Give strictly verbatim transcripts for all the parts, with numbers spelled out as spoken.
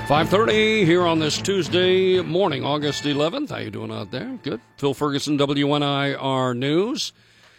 five thirty here on this Tuesday morning, August eleventh. How you doing out there? Good. Phil Ferguson, W N I R News.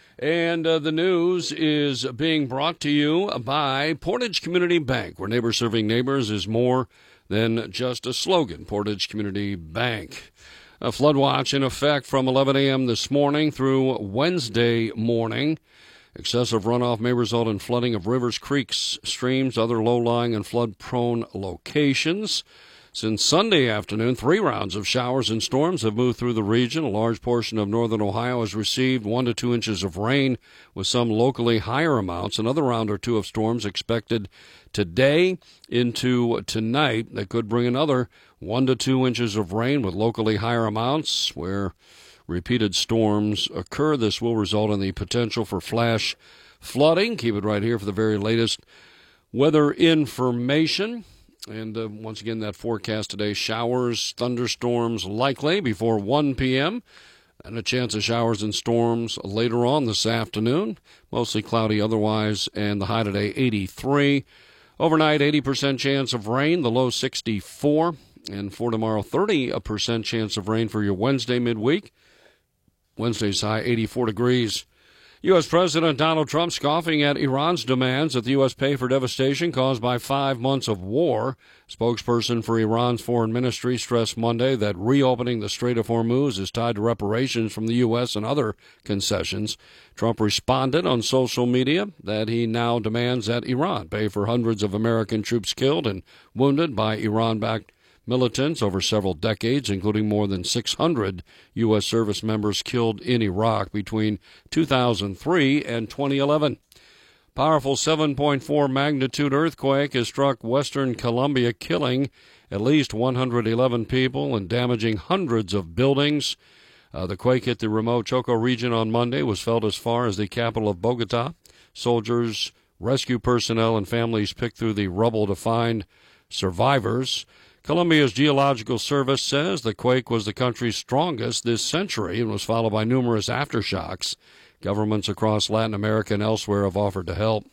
And uh, the news is being brought to you by Portage Community Bank, where neighbors serving neighbors is more than just a slogan. Portage Community Bank. A flood watch in effect from eleven a.m. this morning through Wednesday morning. Excessive runoff may result in flooding of rivers, creeks, streams, other low-lying and flood-prone locations. Since Sunday afternoon, three rounds of showers and storms have moved through the region. A large portion of northern Ohio has received one to two inches of rain, with some locally higher amounts. Another round or two of storms expected today into tonight that could bring another one to two inches of rain with locally higher amounts. Where repeated storms occur, this will result in the potential for flash flooding. Keep it right here for the very latest weather information. And uh, once again, that forecast today, showers, thunderstorms likely before one p.m. and a chance of showers and storms later on this afternoon. Mostly cloudy otherwise, and the high today, eighty-three. Overnight, eighty percent chance of rain, the low sixty-four. And for tomorrow, thirty percent chance of rain for your Wednesday midweek. Wednesday's high, eighty-four degrees. U S. President Donald Trump scoffing at Iran's demands that the U S pay for devastation caused by five months of war. Spokesperson for Iran's foreign ministry stressed Monday that reopening the Strait of Hormuz is tied to reparations from the U S and other concessions. Trump responded on social media that he now demands that Iran pay for hundreds of American troops killed and wounded by Iran-backed militants over several decades, including more than six hundred U S service members killed in Iraq between two thousand three and twenty eleven. Powerful seven point four magnitude earthquake has struck western Colombia, killing at least one hundred eleven people and damaging hundreds of buildings. Uh, the quake hit the remote Choco region on Monday, was felt as far as the capital of Bogota. Soldiers, rescue personnel, and families picked through the rubble to find survivors. Colombia's Geological Service says the quake was the country's strongest this century and was followed by numerous aftershocks. Governments across Latin America and elsewhere have offered to help.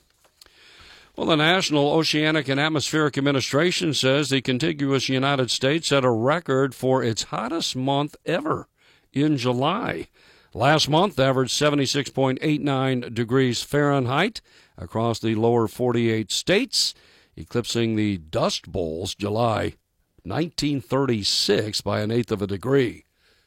Well, the National Oceanic and Atmospheric Administration says the contiguous United States set a record for its hottest month ever in July. Last month averaged seventy-six point eight nine degrees Fahrenheit across the lower forty-eight states, eclipsing the Dust Bowl's July nineteen thirty-six by an eighth of a degree.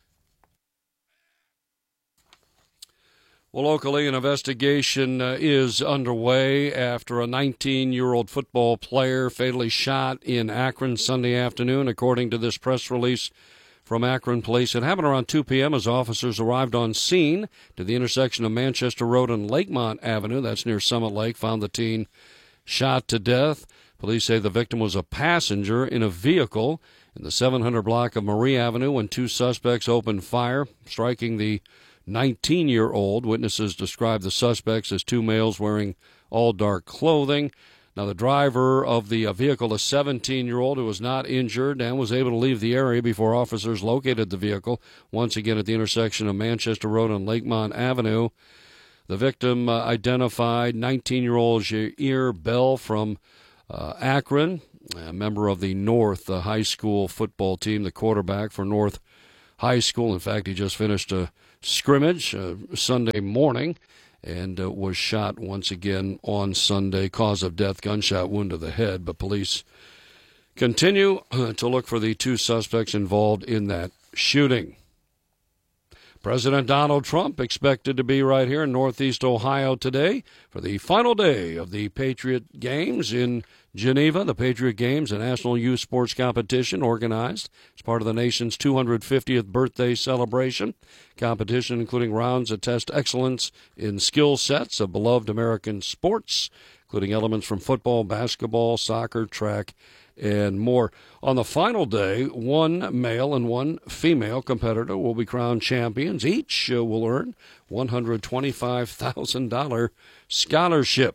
Well, locally, an investigation uh, is underway after a nineteen-year-old football player fatally shot in Akron Sunday afternoon, according to this press release from Akron Police. It happened around two p.m. as officers arrived on scene to the intersection of Manchester Road and Lakemont Avenue. That's near Summit Lake. Found the teen shot to death. Police say the victim was a passenger in a vehicle in the seven hundred block of Marie Avenue when two suspects opened fire, striking the nineteen-year-old. Witnesses described the suspects as two males wearing all dark clothing. Now, the driver of the vehicle, a seventeen-year-old who was not injured and was able to leave the area before officers located the vehicle, once again at the intersection of Manchester Road and Lakemont Avenue. The victim uh, identified nineteen-year-old Jair Bell from Uh, Akron, a member of the North uh, High School football team, the quarterback for North High School. In fact, he just finished a scrimmage uh, Sunday morning and uh, was shot once again on Sunday. Cause of death, gunshot wound to the head, but police continue uh, to look for the two suspects involved in that shooting. President Donald Trump expected to be right here in Northeast Ohio today for the final day of the Patriot Games in Geneva. The Patriot Games, a national youth sports competition organized as part of the nation's two hundred fiftieth birthday celebration. Competition including rounds that test excellence in skill sets of beloved American sports, including elements from football, basketball, soccer, track, and more. On the final day, one male and one female competitor will be crowned champions. Each uh, will earn one hundred twenty-five thousand dollars scholarship.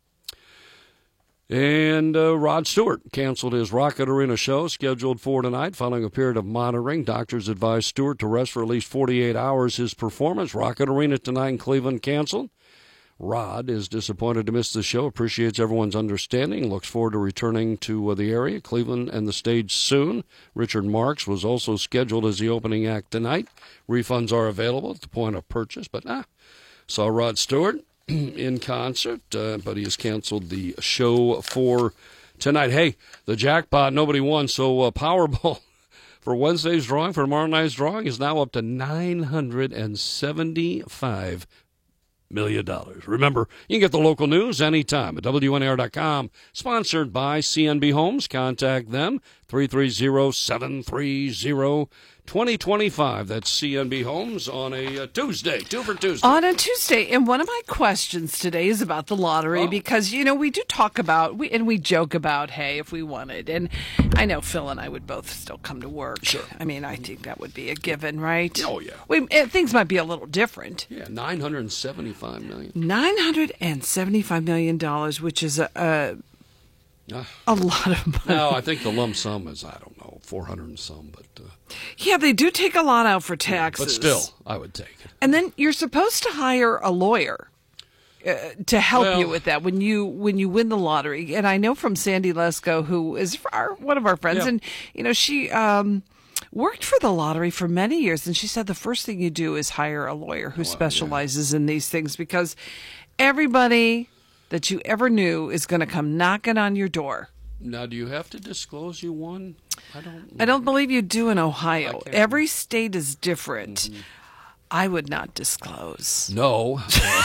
And uh, Rod Stewart canceled his Rocket Arena show scheduled for tonight following a period of monitoring. Doctors advised Stewart to rest for at least forty-eight hours. His performance, Rocket Arena tonight in Cleveland, canceled. Rod is disappointed to miss the show, appreciates everyone's understanding, looks forward to returning to uh, the area, Cleveland, and the stage soon. Richard Marx was also scheduled as the opening act tonight. Refunds are available at the point of purchase, but ah, saw Rod Stewart in concert, uh, but he has canceled the show for tonight. Hey, the jackpot, nobody won, so uh, Powerball for Wednesday's drawing, for tomorrow night's drawing, is now up to nine hundred seventy-five million dollars. Remember, you can get the local news anytime at W N A R dot com. Sponsored by C N B Homes. Contact them, three three zero, seven three zero, two zero two five. That's C N B Homes on a uh, Tuesday, two for Tuesday. On a Tuesday, and one of my questions today is about the lottery oh. because, you know, we do talk about, we and we joke about, hey, if we won it. And I know Phil and I would both still come to work. Sure. I mean, I think that would be a given, right? Oh, yeah. We, uh, things might be a little different. Yeah, nine hundred seventy-five million dollars. nine hundred seventy-five million dollars, which is a, a, a lot of money. No, I think the lump sum is, I don't know, four hundred and some, but... Uh, yeah, they do take a lot out for taxes. but still, I would take it. And then you're supposed to hire a lawyer uh, to help Well, you with that when you when you win the lottery. And I know from Sandy Lesko, who is our, one of our friends, yeah. and you know she um, worked for the lottery for many years, and she said the first thing you do is hire a lawyer who Well, specializes yeah. in these things because everybody that you ever knew is going to come knocking on your door. Now, do you have to disclose you won? I don't. I don't believe you do in Ohio. can't- Every state is different. Mm-hmm. I would not disclose. No.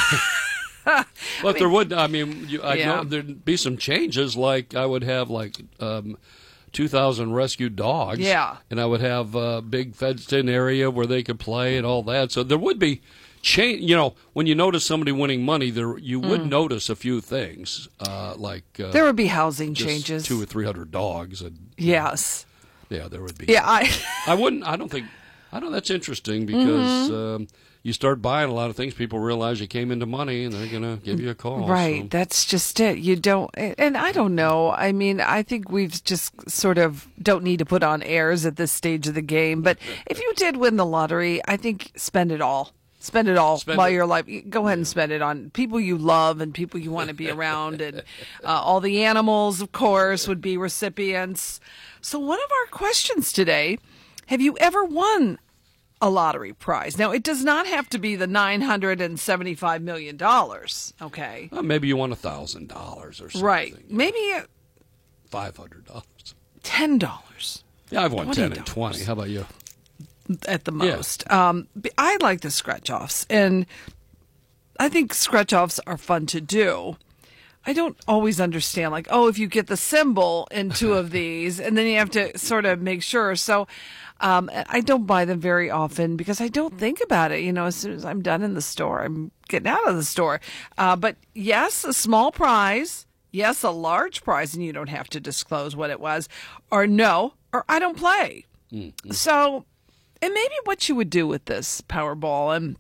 But there would, I mean, you, I Yeah. know there'd be some changes, like I would have like um, two thousand rescued dogs. Yeah. And I would have a big fenced-in area where they could play and all that. So there would be change. You know, when you notice somebody winning money, there you would Mm. notice a few things, uh, like uh, There would be housing just changes. two or three hundred dogs. And, Yes. Yeah, there would be. Yeah, I. I wouldn't. I don't think. I know that's interesting because Mm-hmm. um, you start buying a lot of things. People realize you came into money, and they're going to give you a call. Right, so. that's just it. You don't, and I don't know. I mean, I think we've just sort of don't need to put on airs at this stage of the game. But if you did win the lottery, I think spend it all. Spend it all Spend while it. you're alive. Go ahead and spend it on people you love and people you want to be around, and uh, all the animals, of course, would be recipients. So, one of our questions today: have you ever won a lottery prize? Now, it does not have to be the nine hundred seventy-five million dollars, okay? Well, maybe you won a thousand dollars or something. Right. Maybe Five hundred dollars. ten dollars Yeah, I've won ten and twenty dollars. twenty. How about you? at the Yeah. most. Um, b- I like the scratch-offs, and I think scratch-offs are fun to do. I don't always understand, like, oh, if you get the symbol in two of these, and then you have to sort of make sure. So um, I don't buy them very often because I don't think about it. You know, as soon as I'm done in the store, I'm getting out of the store. Uh, but yes, a small prize. Yes, a large prize, and you don't have to disclose what it was. Or no, or I don't play. Mm-hmm. So, and maybe what you would do with this Powerball, and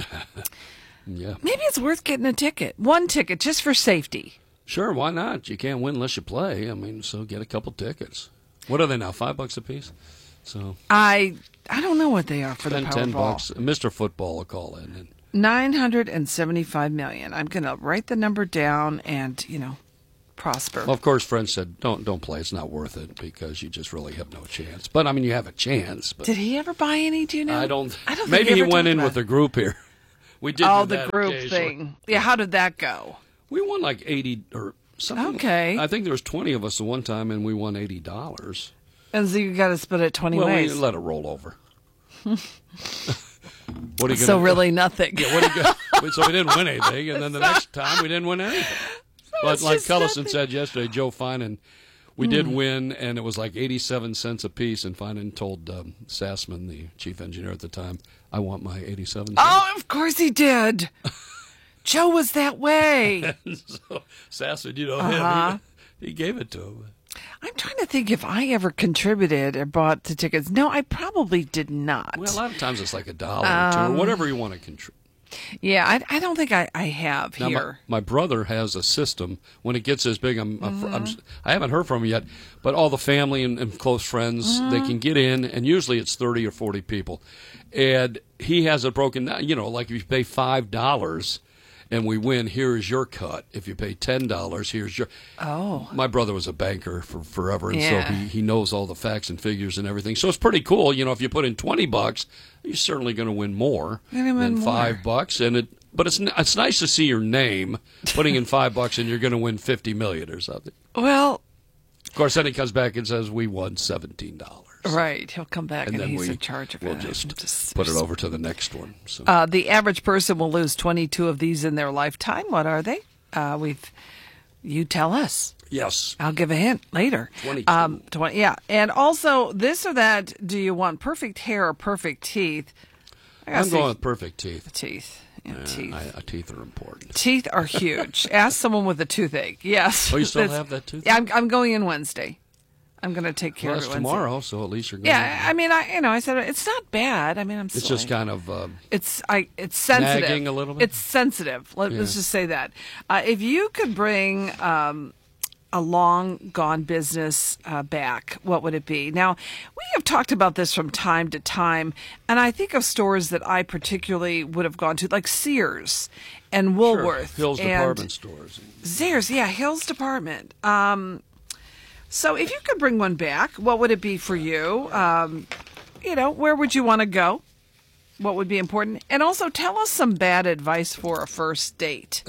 Yeah. maybe it's worth getting a ticket. One ticket, just for safety. Sure, why not? You can't win unless you play. I mean, so get a couple tickets. What are they now? Five bucks a piece? So I I don't know what they are for ten, the ten Powerball. bucks. Mister Football will call in. And nine hundred seventy-five million. I'm going to write the number down and, you know, prosper. well, of course, friends said, don't don't play. It's not worth it because you just really have no chance. But, I mean, you have a chance. But Did he ever buy any, do you know? I don't, I don't think maybe he ever went talked in about with it. a group here. We did Oh, do the that group occasionally. thing. Yeah, how did that go? We won like eighty or something. Okay. I think there was twenty of us at one time, and we won eighty dollars. And so you got to split it twenty Well, ways. we let it roll over. What are you so gonna, really nothing. Yeah, what are you gonna, so we didn't win anything, and then the next time we didn't win anything. But it's like just Cullison nothing. said yesterday, Joe Finan, we did win, and it was like eighty-seven cents a piece. And Finan told um, Sassman, the chief engineer at the time, I want my eighty-seven cents. Oh, of course he did. Joe was that way. So Sassman, you know, Uh-huh. him, he, he gave it to him. I'm trying to think if I ever contributed or bought the tickets. No, I probably did not. Well, a lot of times it's like a dollar or two, or whatever you want to contribute. Yeah, I, I don't think I, I have Now, my, here. my brother has a system. When it gets as big, I'm, Mm-hmm. I'm, I haven't heard from him yet, but all the family and, and close friends, Mm-hmm. they can get in, and usually it's thirty or forty people. And he has it broken down, you know, like if you pay five dollars, and we win, here is your cut. If you pay ten dollars, here's your... Oh. My brother was a banker for forever, and Yeah. so he, he knows all the facts and figures and everything. So it's pretty cool. You know, if you put in twenty bucks, you're certainly going to win more You're gonna win than more. five bucks. And it, but it's n- it's nice to see your name putting in five bucks, and you're going to win fifty million or something. Well, Of course, then he comes back and says we won seventeen dollars. right. He'll come back and, And then he's we in charge of we'll it. just, Just- put it over to the next one. So. Uh, the average person will lose twenty-two of these in their lifetime. What are they? Uh, we've. You tell us. yes. I'll give a hint later. twenty-two. Um, twenty, yeah. And also, this or that, do you want perfect hair or perfect teeth? I gotta I'm say going with perfect teeth. teeth. Yeah, Yeah, teeth. I, uh, teeth are important. Teeth are huge. Ask someone with a toothache. Yes. Oh, you still That's- have that toothache? Yeah, I'm, I'm going in Wednesday. I'm going to take care Well, of that's it Wednesday. tomorrow, so at least you're going. Yeah, I mean, I you know, I said it's not bad. I mean, I'm. It's sorry. just kind of. Um, It's I. It's sensitive. Nagging a little bit? It's sensitive. Let, Let's Yeah. just say that. Uh, if you could bring um, a long gone business uh, back, what would it be? Now, we have talked about this from time to time, and I think of stores that I particularly would have gone to, like Sears and Woolworth, Hills and department stores. Sears, yeah, Hills Department. Um, so if you could bring one back, what would it be for you? Um, you know, where would you want to go? What would be important? And also tell us some bad advice for a first date.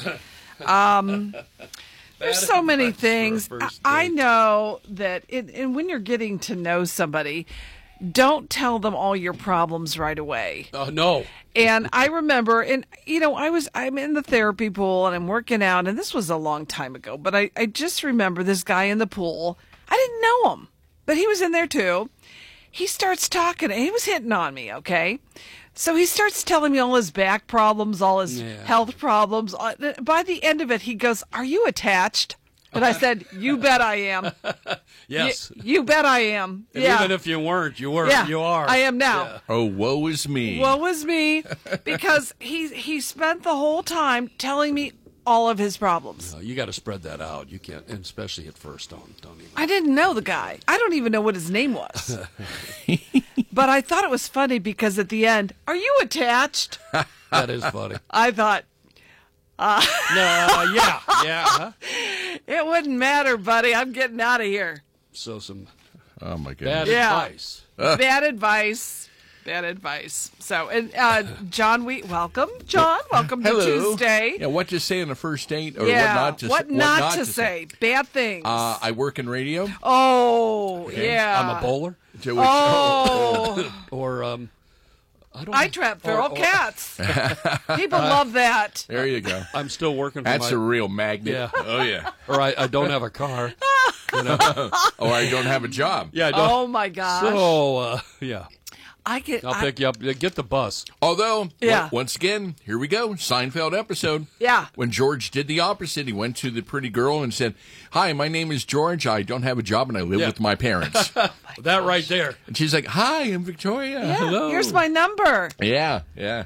Um, there's so many advice for a things. I, first I date. know that, it, and when you're getting to know somebody, don't tell them all your problems right away. Oh no. And I remember, and you know, I was, I'm in the therapy pool and I'm working out, and this was a long time ago, but I, I just remember this guy in the pool. I didn't know him, but he was in there too. He starts talking, and he was hitting on me, okay? So he starts telling me all his back problems, all his Yeah. health problems. Uh, By the end of it, he goes, "Are you attached?" And I said, "You bet I am. Yes. You, you bet I am. And yeah. even if you weren't, you were. yeah, You are. I am now. Yeah. Oh, woe is me. Woe is me, because he he spent the whole time telling me all of his problems. No, you got to spread that out. You can't, and especially at first. Don't don't even. I didn't know the guy. I don't even know what his name was. But I thought it was funny because at the end, "Are you attached?" That is funny. I thought, No, yeah, yeah. huh? it wouldn't matter, buddy. I'm getting out of here. So some Oh, my bad goodness. Yeah. advice. Bad advice. Bad advice. So, and uh, John, we welcome John. Welcome to Hello. Tuesday. Yeah, what to say on a first date or Yeah, what not to, what what not not to say. Bad things. Uh, I work in radio. oh, yeah. I'm a bowler, To which- Oh, or um, I don't. I trap feral or- or- cats. People love that. There you go. I'm still working. For That's my, a real magnet. Yeah. Oh, yeah. Or I, I don't have a car. You know. Or I don't have a job. Yeah, I don't. Oh my gosh. So uh, yeah, I get. I'll I- pick you up. Get the bus. Although, Yeah. on- once again, here we go. Seinfeld episode. Yeah. When George did the opposite, he went to the pretty girl and said, "Hi, my name is George. I don't have a job and I live Yeah. with my parents." That right there. And she's like, "Hi, I'm Victoria. Yeah, Hello." here's my number. Yeah, yeah.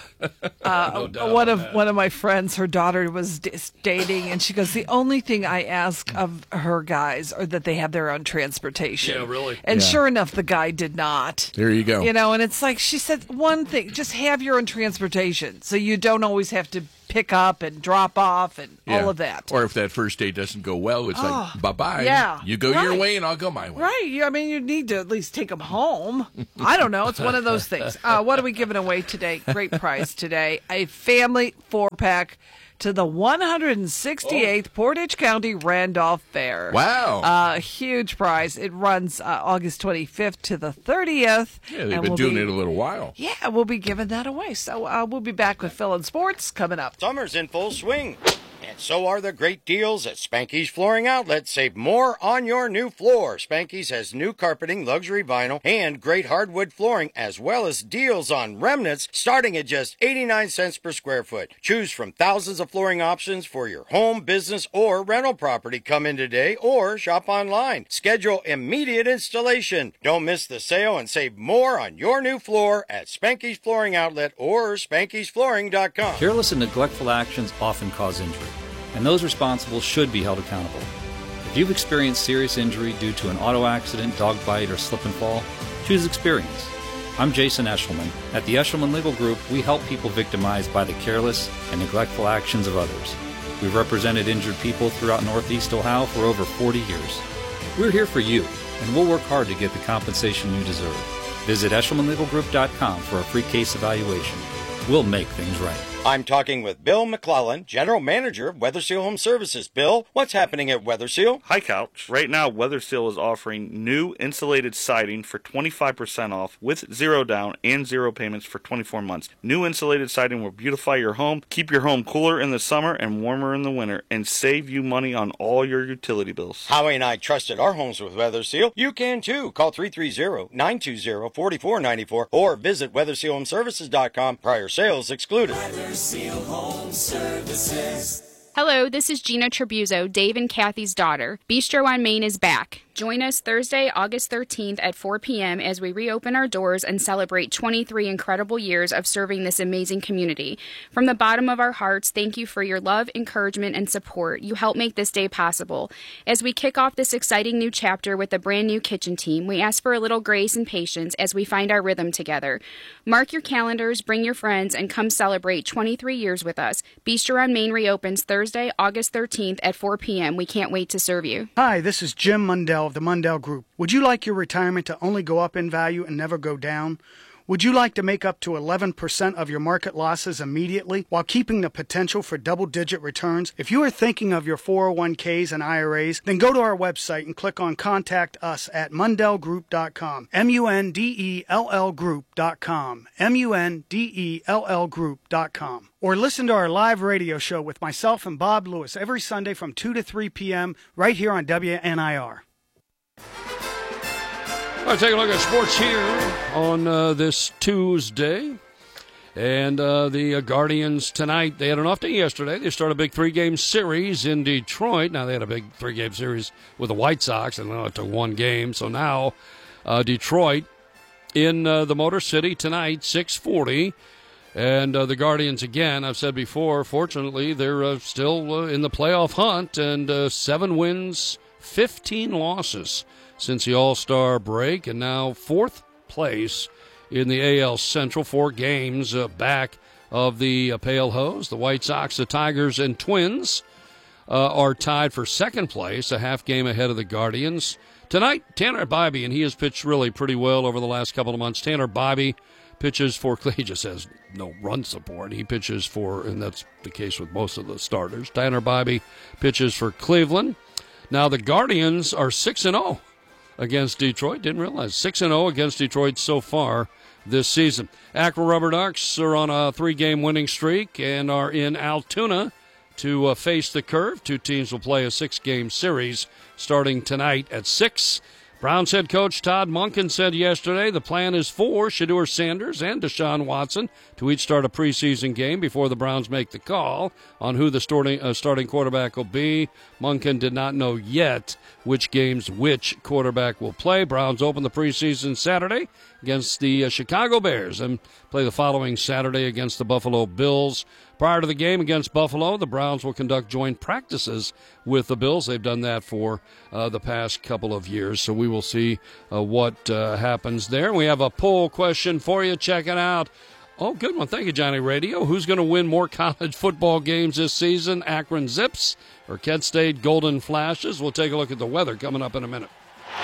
No doubt One about of that. one of my friends, her daughter was d- dating, and she goes, "The only thing I ask of her guys are that they have their own transportation." Yeah, really? And Yeah. sure enough, the guy did not. There you go. You know, and it's like she said, one thing: just have your own transportation, so you don't always have to pick up and drop off and Yeah. all of that. Or if that first date doesn't go well, it's like, bye bye. yeah. You go your Right. way and I'll go my way. Right. You- I mean, you need to at least take them home. I don't know. It's one of those things. Uh, what are we giving away today? Great prize today. A family four-pack to the one hundred sixty-eighth Portage County Randolph Fair. Wow. Uh, huge prize. It runs uh, August twenty-fifth to the thirtieth. Yeah, they've and been we'll doing be- it a little while. Yeah, we'll be giving that away. So uh, we'll be back with Phil and Sports coming up. Summer's in full swing, and so are the great deals at Spanky's Flooring Outlet. Save more on your new floor. Spanky's has new carpeting, luxury vinyl, and great hardwood flooring, as well as deals on remnants starting at just eighty-nine cents per square foot. Choose from thousands of flooring options for your home, business, or rental property. Come in today or shop online. Schedule immediate installation. Don't miss the sale and save more on your new floor at Spanky's Flooring Outlet or spankys flooring dot com. Careless and neglectful actions often cause injury, and those responsible should be held accountable. If you've experienced serious injury due to an auto accident, dog bite, or slip and fall, choose Experience. I'm Jason Eshelman. At the Eshelman Legal Group, we help people victimized by the careless and neglectful actions of others. We've represented injured people throughout Northeast Ohio for over forty years. We're here for you, and we'll work hard to get the compensation you deserve. Visit eshelman legal group dot com for a free case evaluation. We'll make things right. I'm talking with Bill McClellan, General Manager of Weatherseal Home Services. Bill, what's happening at Weatherseal? Hi, Couch. Right now, Weatherseal is offering new insulated siding for twenty-five percent off with zero down and zero payments for twenty-four months. New insulated siding will beautify your home, keep your home cooler in the summer and warmer in the winter, and save you money on all your utility bills. Howie and I trusted our homes with Weatherseal. You can too. Call three three zero, nine two zero, four four nine four or visit weatherseal home services dot com. Prior sales excluded. Weatherseal Home Services. Hello, this is Gina Tribuzzo, Dave and Kathy's daughter. Bistro on Main is back. Join us Thursday, August thirteenth at four p.m. as we reopen our doors and celebrate twenty-three incredible years of serving this amazing community. From the bottom of our hearts, thank you for your love, encouragement, and support. You help make this day possible. As we kick off this exciting new chapter with a brand new kitchen team, we ask for a little grace and patience as we find our rhythm together. Mark your calendars, bring your friends, and come celebrate twenty-three years with us. Bistro on Main reopens Thursday, August thirteenth at four p.m. We can't wait to serve you. Hi, this is Jim Mundell of the Mundell Group. Would you like your retirement to only go up in value and never go down? Would you like to make up to eleven percent of your market losses immediately while keeping the potential for double-digit returns? If you are thinking of your four oh one k's and I R As, then go to our website and click on Contact Us at mundell group dot com. M U N D E L L group dot com. M U N D E L L group dot com. Or listen to our live radio show with myself and Bob Lewis every Sunday from two to three p.m. right here on W N I R. All right, take a look at sports here on uh, this Tuesday. And uh, the uh, Guardians tonight, they had an off day yesterday. They started a big three-game series in Detroit. Now, they had a big three-game series with the White Sox, and now it took one game. So now uh, Detroit in uh, the Motor City tonight, six forty. And uh, the Guardians, again, I've said before, fortunately, they're uh, still uh, in the playoff hunt, and uh, seven wins, fifteen losses since the All-Star break, and now fourth place in the A L Central, four games uh, back of the uh, Pale Hose. The White Sox, the Tigers, and Twins uh, are tied for second place, a half game ahead of the Guardians. Tonight, Tanner Bibee, and he has pitched really pretty well over the last couple of months. Tanner Bibee pitches for, he just has no run support. He pitches for, and that's the case with most of the starters. Tanner Bibee pitches for Cleveland. Now, the Guardians are six and oh against Detroit. Didn't realize. six and oh against Detroit so far this season. Akron Rubber Ducks are on a three-game winning streak and are in Altoona to uh, face the Curve. Two teams will play a six-game series starting tonight at six. Browns head coach Todd Monken said yesterday the plan is for Shedeur Sanders and Deshaun Watson to each start a preseason game before the Browns make the call on who the starting, uh, starting quarterback will be. Monken did not know yet which games which quarterback will play. Browns open the preseason Saturday against the uh, Chicago Bears and play the following Saturday against the Buffalo Bills. Prior to the game against Buffalo, the Browns will conduct joint practices with the Bills. They've done that for uh, the past couple of years, so we will see uh, what uh, happens there. We have a poll question for you. Check it out. Oh, good one. Thank you, Johnny Radio. Who's going to win more college football games this season, Akron Zips or Kent State Golden Flashes? We'll take a look at the weather coming up in a minute.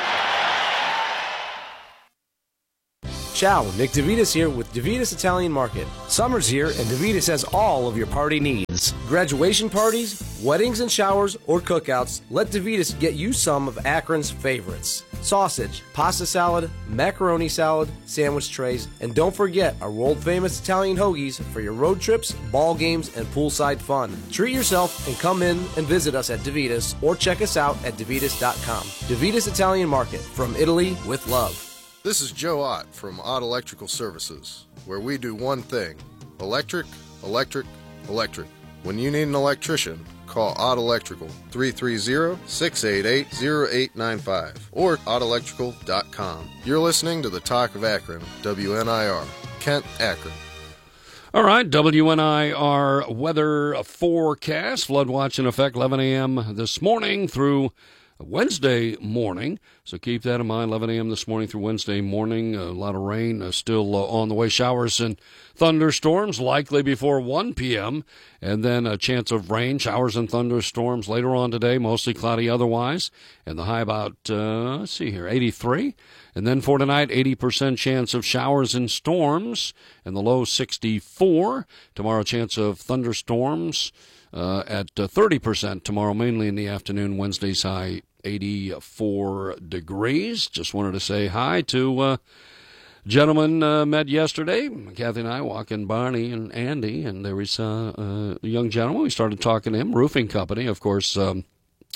Ciao, Nick DeVitas here with DeVitas Italian Market. Summer's here and DeVitas has all of your party needs. Graduation parties, weddings and showers, or cookouts, let DeVitas get you some of Akron's favorites. Sausage, pasta salad, macaroni salad, sandwich trays, and don't forget our world-famous Italian hoagies for your road trips, ball games, and poolside fun. Treat yourself and come in and visit us at DeVitas or check us out at DeVitas dot com. DeVitas Italian Market, from Italy with love. This is Joe Ott from Ott Electrical Services, where we do one thing: electric, electric, electric. When you need an electrician, call Ott Electrical, three three zero, six eight eight, zero eight nine five, or ott electrical dot com. You're listening to the Talk of Akron, W N I R, Kent, Akron. All right, W N I R weather forecast. Flood watch in effect eleven a.m. this morning through Wednesday morning. So keep that in mind, eleven a.m. this morning through Wednesday morning. A lot of rain uh, still uh, on the way. Showers and thunderstorms likely before one p.m. And then a chance of rain, showers and thunderstorms later on today, mostly cloudy otherwise. And the high about, uh, let's see here, eighty-three. And then for tonight, eighty percent chance of showers and storms. And the low sixty-four. Tomorrow, chance of thunderstorms. Uh, at uh, thirty percent tomorrow, mainly in the afternoon. Wednesday's high, eighty-four degrees. Just wanted to say hi to uh, gentlemen uh, met yesterday. Kathy and I walking Barney and Andy, and there was uh, a young gentleman. We started talking to him, roofing company. Of course, um,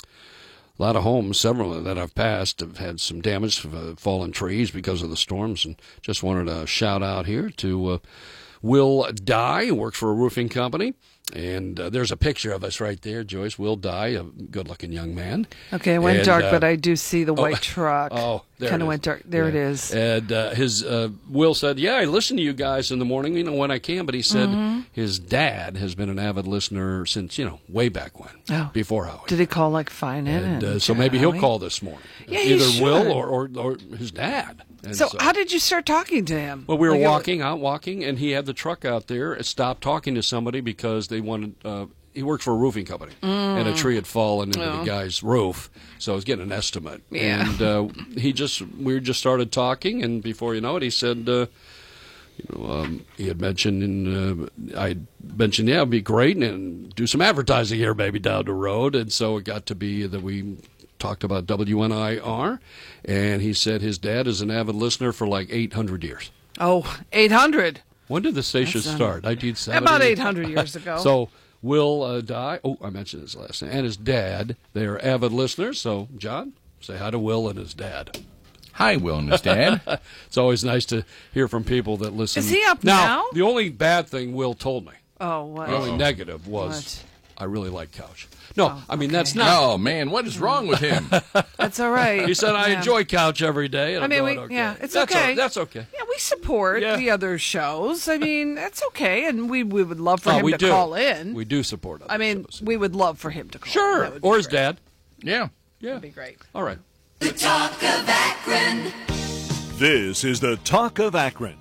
a lot of homes, several that I've passed, have had some damage, uh, fallen trees because of the storms. And just wanted to shout out here to uh, Will Dye, who works for a roofing company. And uh, there's a picture of us right there, Joyce. Will Dye, a good-looking young man. Okay, it went and, dark, uh, but I do see the white oh, truck. Oh, there kind it of is. went dark. There yeah. it is. And uh, his uh, Will said, "Yeah, I listen to you guys in the morning, you know, when I can." But he said mm-hmm. his dad has been an avid listener since, you know, way back when, oh. before Howie. Did he call like fine in and, and uh, so maybe he'll call this morning. Yeah, either he Will should. or, or or his dad. And So, how did you start talking to him? Well, we were Like, it was- walking out, walking, and he had the truck out there. It stopped talking to somebody because they wanted. Uh, he worked for a roofing company, Mm. and a tree had fallen into Oh. the guy's roof, so I was getting an estimate. Yeah. And uh, he just, we just started talking, and before you know it, he said, uh, you know, um, he had mentioned, and uh, I mentioned, yeah, it'd be great, and do some advertising here, maybe down the road, and so it got to be that we talked about W N I R, and he said his dad is an avid listener for like eight hundred years. Oh, eight hundred. When did the station That's, um, start? nineteen seventy? About eight hundred years ago. So Will uh, Dye, oh, I mentioned his last name, and his dad, they are avid listeners. So, John, say hi to Will and his dad. Hi, Will and his dad. It's always nice to hear from people that listen. Is he up now? The only bad thing Will told me, Oh, what? the only negative was, What? I really like Couch. No, Oh, I mean, okay. that's not. Oh, man, what is wrong with him? That's all right. He said, I Yeah. enjoy Couch every day. And I I'm mean, going, we, okay. yeah, it's that's okay. o- that's okay. Yeah, we support Yeah. the other shows. I mean, that's okay, and we, we would love for Oh, him we to do. call in. We do support other I mean, shows. we would love for him to call in. Sure. That would be Or his great. dad. Yeah. Yeah. That'd be great. All right. The Talk of Akron. This is the Talk of Akron,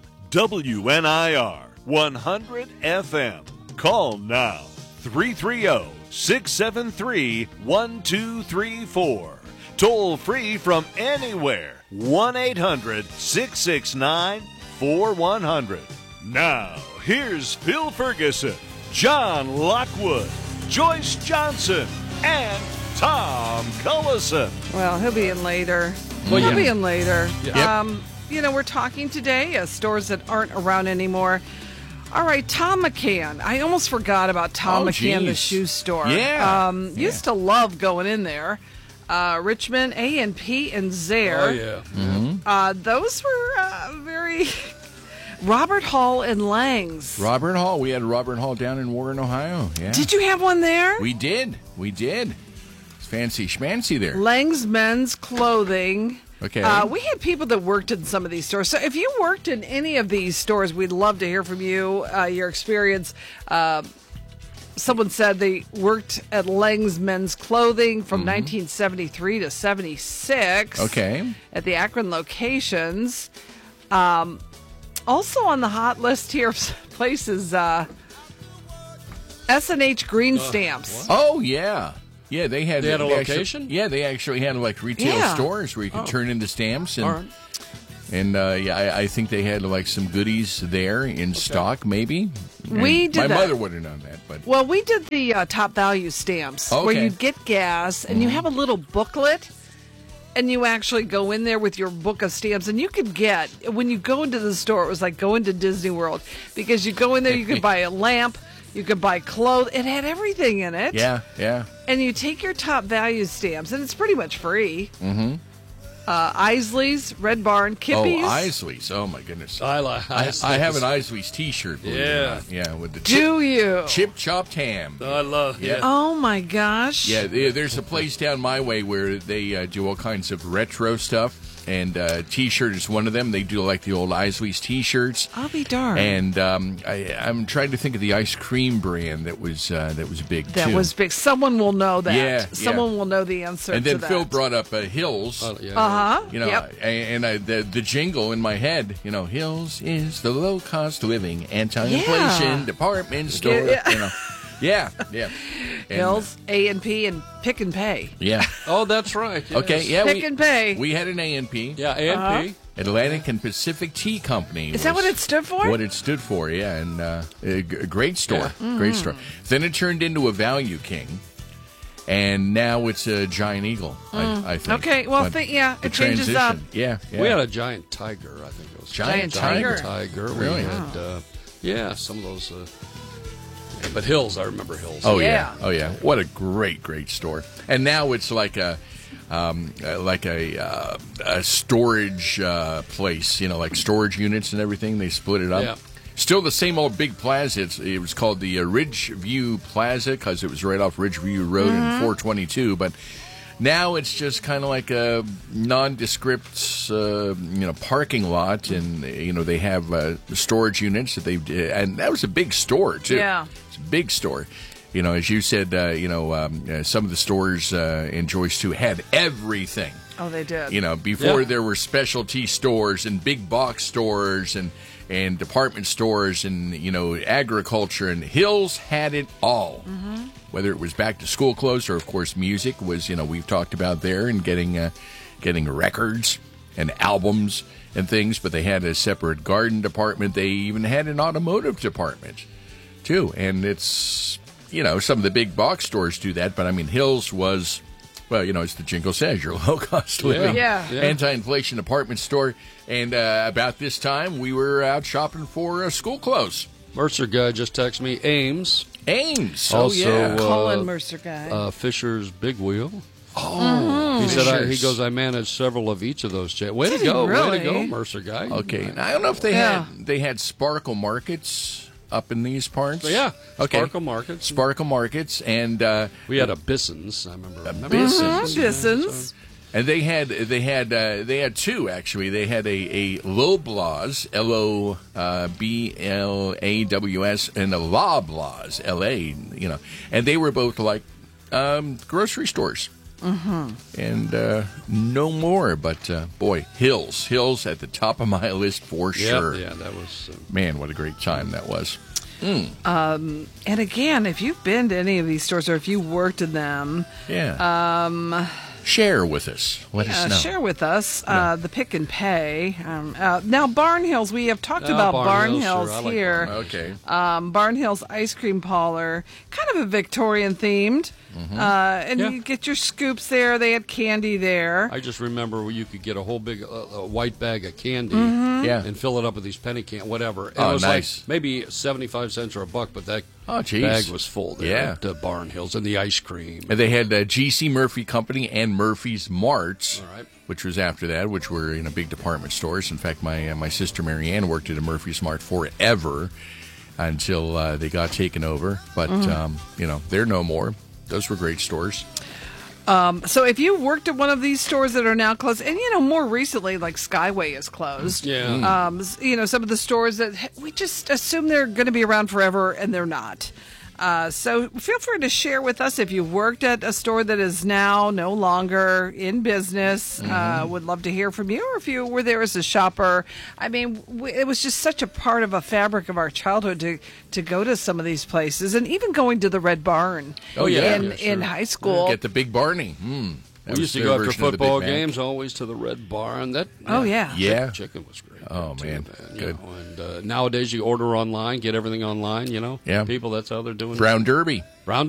W N I R one hundred F M. Call now, three three zero, six seven three, one two three four. Toll free from anywhere, one eight hundred, six six nine, four one zero zero. Now, here's Phil Ferguson, John Lockwood, Joyce Johnson, and Tom Cullison. Well, he'll be in later. Well, he'll yeah. be in later. Yep. Um, you know, we're talking today uh, stores that aren't around anymore. All right, Tom McCann. I almost forgot about Tom Oh, McCann, the geez. shoe store. Yeah. Um, Yeah. Used to love going in there. Uh, Richmond, A and P, and Zare. Oh, yeah. Mm-hmm. Uh, those were uh, very... Robert Hall and Langs. Robert Hall. We had Robert Hall down in Warren, Ohio. Yeah. Did you have one there? We did. We did. It's fancy schmancy there. Langs Men's Clothing. Okay. Uh, we had people that worked in some of these stores. So if you worked in any of these stores, we'd love to hear from you, uh, your experience. Uh, someone said they worked at Langs Men's Clothing from nineteen seventy-three to seventy-six. Okay. At the Akron locations. Um, also on the hot list here of places, uh, S and H Green Stamps. Oh, yeah. Yeah, they had, They had a actually- location? yeah, they actually had like retail Yeah. stores where you could Oh. turn in the stamps, and All right. and uh, yeah, I, I think they had like some goodies there in stock, maybe. We And did My that. mother would have known that, but Well, we did the uh, top value stamps where Okay. you get gas and you have a little booklet and you actually go in there with your book of stamps and you could get, when you go into the store, it was like going to Disney World because you go in there, you could buy a lamp, you could buy clothes. It had everything in it. yeah, yeah. And you take your top value stamps and it's pretty much free. Mm-hmm. Uh, Isley's, Red Barn, Kippy's. Oh, Isley's. Oh, my goodness. I like. I, I have an Isley's T-shirt. believe it or Yeah. not. Yeah, with the Do chip, you? chip chopped ham. I love. Yeah. Oh, my gosh. Yeah, there- there's a place down my way where they uh, do all kinds of retro stuff, and uh, T-shirt is one of them. They do like the old Isley's T-shirts. I'll be darned. And um, I, I'm trying to think of the ice cream brand that was uh, that was big That too. was big. Someone will know that. Yeah, Someone yeah. will know the answer And then to that. Phil brought up uh, Hills. Oh, yeah. Uh-huh. You know, Yep. and, and I, the the jingle in my head, you know, Hills is the low cost living anti-inflation Yeah. department store. Yeah. You know, yeah, yeah. And, Hills, A and P, and Pick and Pay. Yeah. Oh, that's right. Yes. Okay. Yeah. Pick we, and Pay. We had an A and P. Yeah, A and Uh-huh. P. Atlantic and Pacific Tea Company. Is that was what it stood for? What it stood for, yeah, and uh, a g- a great store, Yeah. great store. Then it turned into a Value King, and now it's a Giant Eagle. I, I think. Okay, well, But thi- yeah, the it changes up. transition- Yeah, yeah. We had a giant tiger. I think it was Giant tiger. Tiger. We Really? had, uh, yeah, some of those. Uh, yeah, but Hills, I remember Hills. Oh yeah. Yeah. oh yeah. What a great, great store. And now it's like a, um, uh, like a, uh, a storage uh, place. You know, like storage units and everything. They split it up. Yeah. Still the same old big plaza. It's, it was called the uh, Ridgeview Plaza because it was right off Ridgeview Road in four twenty-two. But now it's just kind of like a nondescript, uh, you know, parking lot, and you know they have uh, storage units that they and that was a big store too. Yeah. It's a big store. You know, as you said, uh, you know, um, uh, some of the stores uh, in Joyce too had everything. Oh, they did. You know, before Yeah. there were specialty stores and big box stores and and department stores and you know agriculture, and Hills had it all. Mm-hmm. Whether it was back to school clothes or, of course, music was, you know, we've talked about there and getting uh, getting records and albums and things. But they had a separate garden department. They even had an automotive department too. And it's, you know, some of the big box stores do that. But I mean, Hills was, well, you know, as the jingle says, your low cost living Yeah. Yeah. anti-inflation department store. And uh, about this time, we were out shopping for uh, school clothes. Mercer guy just texted me. Ames. Ames. Oh, Also, yeah. uh, Colin Mercer guy. Uh, Fisher's Big Wheel. oh, He said, I, he Fishers. goes, I managed several of each of those. Cha- Way Did to he go. Way really? to go, Mercer guy. Okay. Now, I don't know if they Yeah. had they had Sparkle Markets up in these parts. But yeah. Okay. Sparkle Markets. Sparkle Markets, and uh, We had a Bisson's. I remember. remember Bisson's. Mhm, Bisson's. and they had they had uh, they had two actually. They had a a Loblaws, L O B L A W S, and a Loblaws, L A. You know, and they were both like um, grocery stores. Mm-hmm. And uh, no more, but uh, boy, Hills, Hills at the top of my list for Yeah, sure. yeah, that was. Uh, Man, what a great time that was. And again, if you've been to any of these stores or if you worked in them, Yeah. Um, share with us. Let uh, us know. share with us uh, the Pick and Pay. Um, uh, now, Barn Hills, we have talked Ah, about Barn Barn Hills, Hills, sure. I like here. Barn Okay. Um, Barn Hills Ice Cream Parlor, kind of a Victorian themed. Mm-hmm. Uh, and Yeah. you get your scoops there. They had candy there. I just remember where you could get a whole big uh, a white bag of candy Yeah. and fill it up with these penny can, whatever. And Oh, it was nice. like maybe seventy-five cents or a buck, but that Oh, geez. bag was full there Yeah. at uh, Barn Hills, and the ice cream. And they had uh, G C Murphy Company and Murphy's Marts, All right. which was after that, which were in a big department stores. In fact, my uh, my sister Marianne worked at a Murphy's Mart forever until uh, they got taken over. But um, you know, they're no more. Those were great stores. So if you worked at one of these stores that are now closed, and you know more recently, like Skyway is closed. Yeah. Um, s- you know some of the stores that h- we just assume they're going to be around forever, and they're not. Uh, so feel free to share with us if you worked at a store that is now no longer in business. Uh, would love to hear from you, or if you were there as a shopper. I mean, w- it was just such a part of a fabric of our childhood to to go to some of these places, and even going to the Red Barn. Oh, yeah. in Yeah, sure. in high school. Get the Big Barney. Mm. That We was used to their go after version of the Big football Mac. games, always to the Red Barn. That Oh, yeah. Yeah. chick- chicken was great. Oh, too, man. you Good. know, and uh, nowadays you order online, get everything online. You know, Yeah. people that's how they're doing it. Brown Derby. Brown